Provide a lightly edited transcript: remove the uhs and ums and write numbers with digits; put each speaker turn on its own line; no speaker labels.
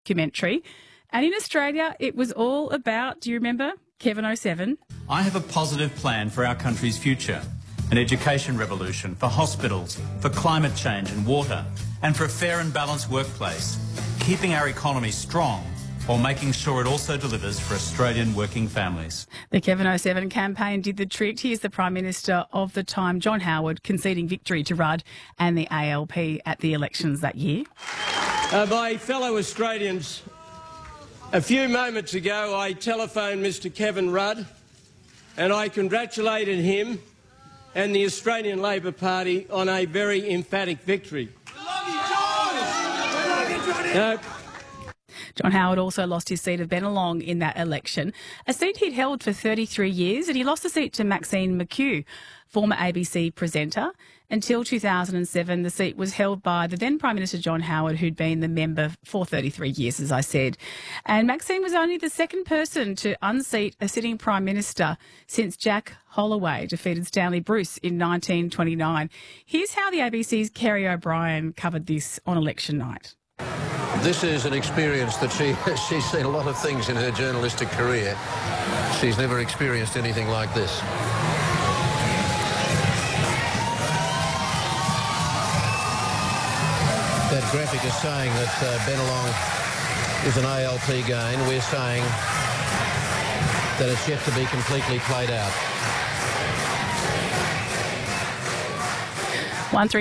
documentary. And in Australia, it was all about, do you remember, Kevin 07?
I have a positive plan for our country's future. An education revolution for hospitals, for climate change and water, and for a fair and balanced workplace, keeping our economy strong while making sure it also delivers for Australian working families.
The Kevin 07 campaign did the trick. Here's the Prime Minister of the time, John Howard, conceding victory to Rudd and the ALP at the elections that year.
My fellow Australians, a few moments ago I telephoned Mr Kevin Rudd and I congratulated him and the Australian Labor Party on a very emphatic victory.
John Howard also lost his seat of Bennelong in that election, a seat he'd held for 33 years, and he lost the seat to Maxine McHugh, former ABC presenter. Until 2007, the seat was held by the then Prime Minister John Howard, who'd been the member for 33 years, as I said. And Maxine was only the second person to unseat a sitting Prime Minister since Jack Holloway defeated Stanley Bruce in 1929. Here's how the ABC's Kerry O'Brien covered this on election night.
This is an experience that she's seen a lot of things in her journalistic career. She's never experienced anything like this. That graphic is saying that Bennelong is an ALP gain. We're saying that it's yet to be completely played out.
1-3.